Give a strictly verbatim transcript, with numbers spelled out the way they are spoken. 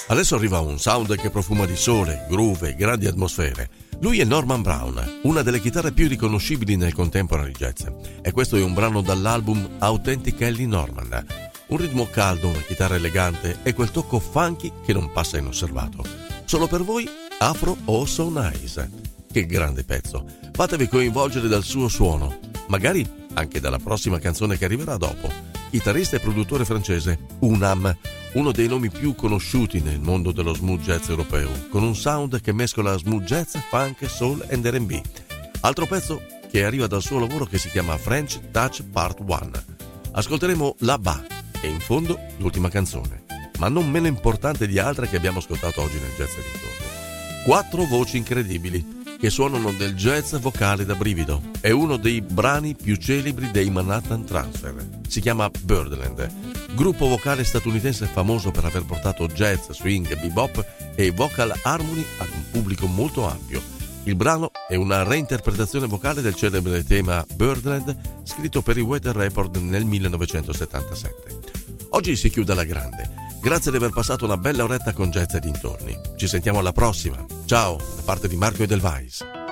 Adesso arriva un sound che profuma di sole, groove e grandi atmosfere. Lui è Norman Brown, una delle chitarre più riconoscibili nel contemporary jazz. E questo è un brano dall'album Authentic Ellie Norman. Un ritmo caldo, una chitarra elegante e quel tocco funky che non passa inosservato. Solo per voi, Afro Oh So Nice. Che grande pezzo. Fatevi coinvolgere dal suo suono, magari anche dalla prossima canzone che arriverà dopo. Chitarrista e produttore francese, Unam, uno dei nomi più conosciuti nel mondo dello smooth jazz europeo, con un sound che mescola smooth jazz, funk, soul e erre and bi. Altro pezzo che arriva dal suo lavoro che si chiama French Touch Part uno. Ascolteremo La Ba e in fondo l'ultima canzone, ma non meno importante di altre che abbiamo ascoltato oggi nel Jazz e Dintorni. Quattro voci incredibili che suonano del jazz vocale da brivido. È uno dei brani più celebri dei Manhattan Transfer. Si chiama Birdland, gruppo vocale statunitense famoso per aver portato jazz, swing, bebop e vocal harmony ad un pubblico molto ampio. Il brano è una reinterpretazione vocale del celebre tema Birdland, scritto per i Weather Report nel millenovecentosettantasette. Oggi si chiude alla grande. Grazie di aver passato una bella oretta con Jazz e Dintorni. Ci sentiamo alla prossima. Ciao, da parte di Marco Edelweiss.